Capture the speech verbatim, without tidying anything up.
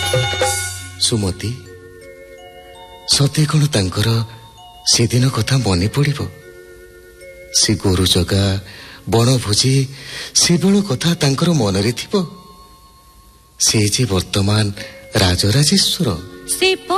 ସୁମତି ସତେ କଣ ତାଙ୍କର ସେଦିନ କଥା ମନେ ପଡ଼ିବ? ସେ ଗୋରୁ ଜଗା ବଣଭୋଜି ସେବେଳ କଥା ତାଙ୍କର ମନରେ ଥିବ। ସେ ଯେ ବର୍ତ୍ତମାନ ରାଜରାଜେଶ୍ୱର।